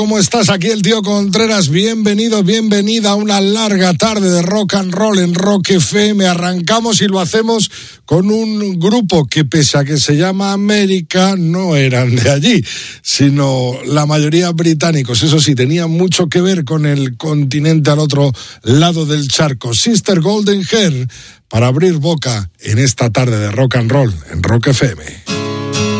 ¿Cómo estás? Aquí el tío Contreras, bienvenido, bienvenida a una larga tarde de rock and roll en Rock FM. Arrancamos y lo hacemos con un grupo que, pese a que se llama América, no eran de allí, sino la mayoría británicos. Eso sí, tenían mucho que ver con el continente al otro lado del charco. Sister Golden Hair, para abrir boca en esta tarde de rock and roll en Rock FM.